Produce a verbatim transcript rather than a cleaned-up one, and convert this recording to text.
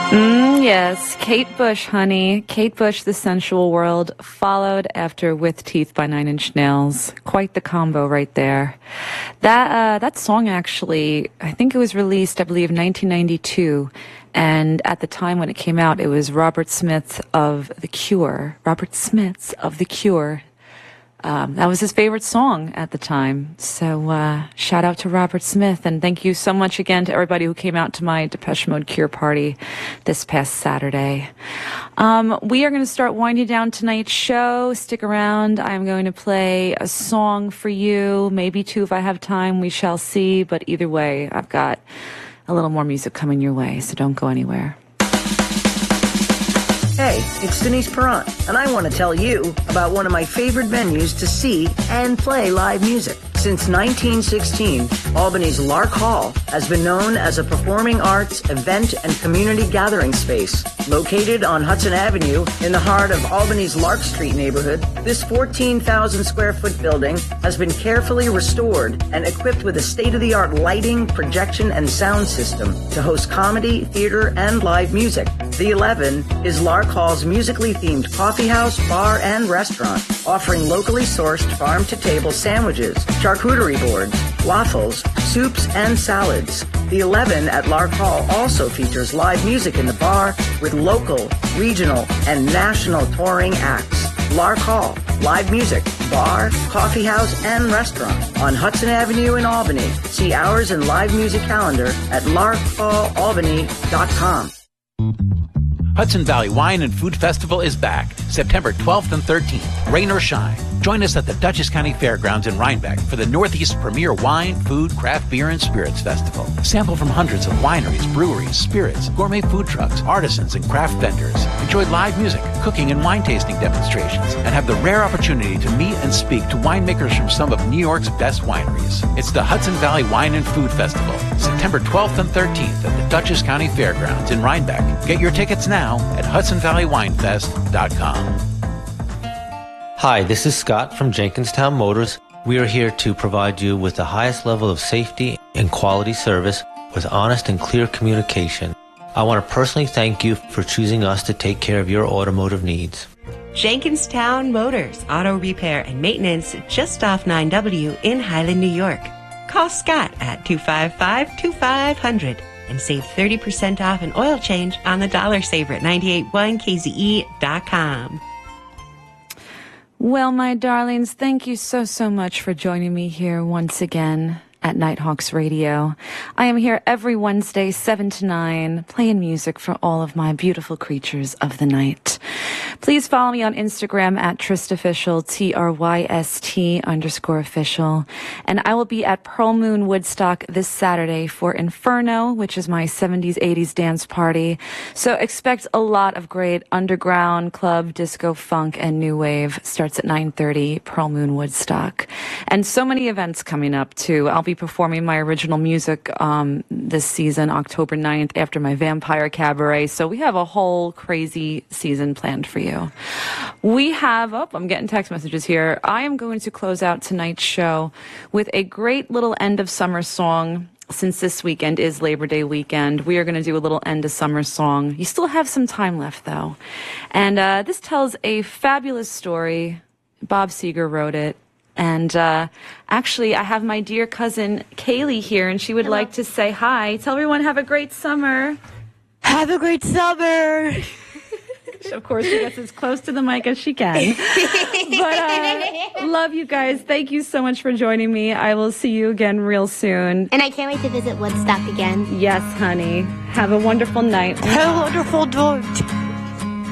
Mm, yes, Kate Bush, honey. Kate Bush, The Sensual World, followed after With Teeth by Nine Inch Nails. Quite the combo right there. That uh, that song actually, I think it was released, I believe, nineteen ninety-two. And at the time when it came out, it was Robert Smith of The Cure. Robert Smith's of The Cure. Um, that was his favorite song at the time. So uh, shout out to Robert Smith, and thank you so much again to everybody who came out to my Depeche Mode Cure party this past Saturday. Um, we are going to start winding down tonight's show. Stick around. I'm going to play a song for you, maybe two if I have time. We shall see. But either way, I've got a little more music coming your way, so don't go anywhere. Hey, it's Denise Perrant, and I want to tell you about one of my favorite venues to see and play live music. Since nineteen sixteen, Albany's Lark Hall has been known as a performing arts, event, and community gathering space. Located on Hudson Avenue in the heart of Albany's Lark Street neighborhood, this fourteen thousand square foot building has been carefully restored and equipped with a state-of-the-art lighting, projection, and sound system to host comedy, theater, and live music. The eleven is Lark Hall's musically themed coffee house, bar, and restaurant, offering locally sourced farm-to-table sandwiches, charcuterie boards, waffles, soups, and salads. The eleven at Lark Hall also features live music in the bar with local, regional, and national touring acts. Lark Hall, live music, bar, coffee house, and restaurant on Hudson Avenue in Albany. See hours and live music calendar at lark hall albany dot com. Hudson Valley Wine and Food Festival is back, September twelfth and thirteenth, rain or shine. Join us at the Dutchess County Fairgrounds in Rhinebeck for the Northeast's premier wine, food, craft beer, and spirits festival. Sample from hundreds of wineries, breweries, spirits, gourmet food trucks, artisans, and craft vendors. Enjoy live music, cooking, and wine tasting demonstrations, and have the rare opportunity to meet and speak to winemakers from some of New York's best wineries. It's the Hudson Valley Wine and Food Festival, September twelfth and thirteenth at the Dutchess County Fairgrounds in Rhinebeck. Get your tickets now at hudson valley wine fest dot com. Hi, this is Scott from Jenkinstown Motors. We are here to provide you with the highest level of safety and quality service with honest and clear communication. I want to personally thank you for choosing us to take care of your automotive needs. Jenkinstown Motors, auto repair and maintenance just off nine W in Highland, New York. Call Scott at two five five, two five zero zero and save thirty percent off an oil change on the Dollar Saver at ninety-eight point one K Z E dot com. Well, my darlings, thank you so, so much for joining me here once again at Nighthawks Radio. I am here every Wednesday, seven to nine, playing music for all of my beautiful creatures of the night. Please follow me on Instagram at TrystOfficial, T R Y S T underscore official. And I will be at Pearl Moon Woodstock this Saturday for Inferno, which is my seventies, eighties dance party. So expect a lot of great underground, club, disco, funk, and new wave. Starts at nine thirty, Pearl Moon Woodstock. And so many events coming up, too. I'll be performing my original music um, this season, October ninth, after my Vampire Cabaret. So we have a whole crazy season planned for you. We have, oh, I'm getting text messages here. I am going to close out tonight's show with a great little end of summer song. Since this weekend is Labor Day weekend, we are going to do a little end of summer song. You still have some time left, though. And uh, this tells a fabulous story. Bob Seger wrote it. And uh, actually, I have my dear cousin Kaylee here, and she would Hello. like to say hi. Tell everyone, have a great summer. Have a great summer. Of course, she gets as close to the mic as she can. But uh, love you guys. Thank you so much for joining me. I will see you again real soon. And I can't wait to visit Woodstock again. Yes, honey. Have a wonderful night. Have a wonderful night.